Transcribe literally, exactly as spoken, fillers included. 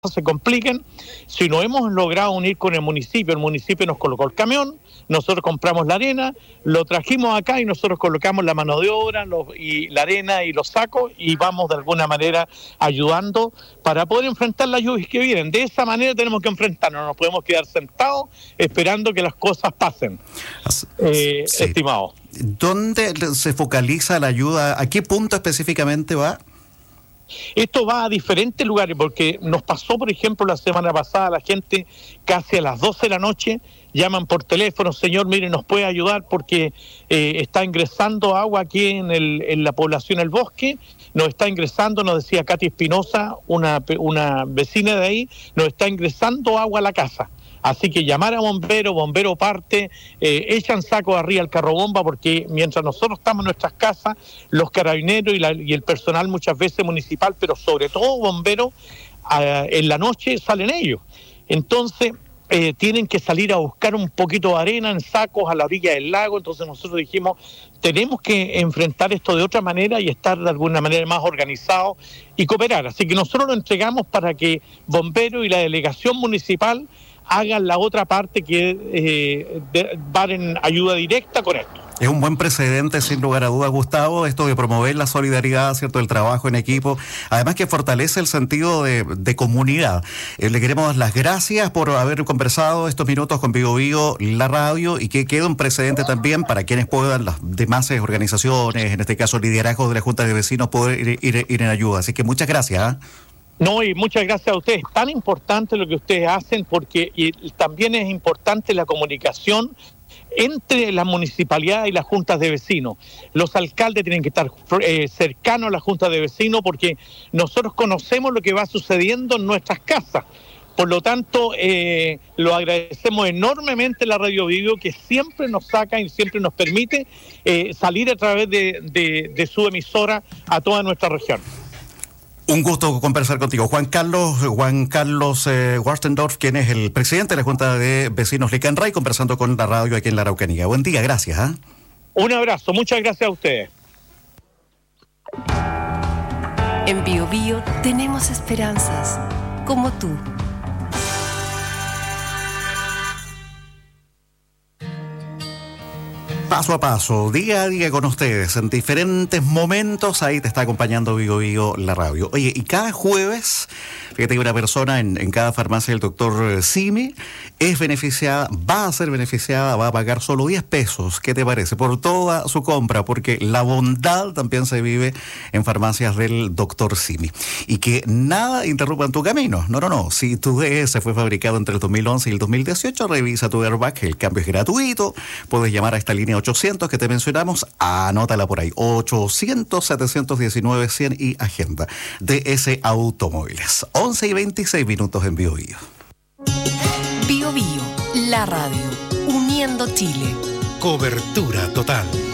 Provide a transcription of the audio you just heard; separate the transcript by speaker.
Speaker 1: se compliquen. Si no hemos logrado unir con el municipio, el municipio nos colocó el camión, nosotros compramos la arena, lo trajimos acá y nosotros colocamos la mano de obra los, y la arena y los sacos y vamos de alguna manera ayudando para poder enfrentar las lluvias que vienen. De esa manera tenemos que enfrentarnos, no nos podemos quedar sentados esperando que las cosas pasen, eh,
Speaker 2: sí.
Speaker 1: estimado.
Speaker 2: ¿Dónde se focaliza la ayuda? ¿A qué punto específicamente va?
Speaker 1: Esto va a diferentes lugares, porque nos pasó, por ejemplo, la semana pasada, la gente casi a las doce de la noche llaman por teléfono: señor, mire, ¿nos puede ayudar? Porque eh, está ingresando agua aquí en, el, en la población El Bosque, nos está ingresando, nos decía Katy Espinosa, una, una vecina de ahí, nos está ingresando agua a la casa. Así que llamar a bombero, bombero parte, eh, echan saco arriba al carro bomba, porque mientras nosotros estamos en nuestras casas, los carabineros y, la, y el personal muchas veces municipal, pero sobre todo bomberos, eh, en la noche salen ellos. Entonces eh, tienen que salir a buscar un poquito de arena en sacos a la orilla del lago. Entonces nosotros dijimos, tenemos que enfrentar esto de otra manera y estar de alguna manera más organizados y cooperar. Así que nosotros lo entregamos para que bomberos y la delegación municipal hagan la otra parte, que eh, de, van en ayuda directa con esto.
Speaker 2: Es un buen precedente, sin lugar a dudas, Gustavo, esto de promover la solidaridad, ¿cierto?, el trabajo en equipo, además que fortalece el sentido de, de comunidad. Eh, le queremos dar las gracias por haber conversado estos minutos con Bío Bío, la radio, y que quede un precedente también para quienes puedan, las demás organizaciones, en este caso liderazgos de la Junta de Vecinos, poder ir, ir, ir en ayuda. Así que muchas gracias. ¿eh?
Speaker 1: No, y muchas gracias a ustedes. Tan importante lo que ustedes hacen, porque y también es importante la comunicación entre las municipalidades y las juntas de vecinos. Los alcaldes tienen que estar eh, cercanos a las juntas de vecinos, porque nosotros conocemos lo que va sucediendo en nuestras casas. Por lo tanto, eh, lo agradecemos enormemente a la Radio Bío, que siempre nos saca y siempre nos permite eh, salir a través de, de, de su emisora a toda nuestra región.
Speaker 2: Un gusto conversar contigo. Juan Carlos, Juan Carlos eh, Warstendorf, quien es el presidente de la Junta de Vecinos Licanray, conversando con la radio aquí en la Araucanía. Buen día, gracias. ¿eh?
Speaker 1: Un abrazo, muchas gracias a ustedes.
Speaker 3: En Bío Bío tenemos esperanzas, como tú.
Speaker 2: Paso a paso, día a día con ustedes, en diferentes momentos, ahí te está acompañando Bío Bío, la radio. Oye, y cada jueves, fíjate que una persona en, en cada farmacia del doctor Simi es beneficiada, va a ser beneficiada, va a pagar solo diez pesos, ¿qué te parece? Por toda su compra, porque la bondad también se vive en farmacias del doctor Simi. Y que nada interrumpa en tu camino, no, no, no, si tu D S fue fabricado entre el dos mil once y el dos mil dieciocho, revisa tu airbag, el cambio es gratuito, puedes llamar a esta línea ochocientos que te mencionamos, anótala por ahí, ochocientos, setecientos diecinueve, cien y agenda. D S Automóviles, once y veintiséis minutos en Bío Bío.
Speaker 3: Bío Bío, la radio, uniendo Chile.
Speaker 4: Cobertura total.